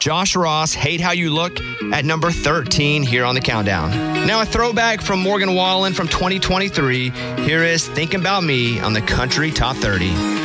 Josh Ross, Hate How You Look, at number 13 here on the countdown. Now a throwback from Morgan Wallen from 2023. Here is Thinking About Me on the Country Top 30.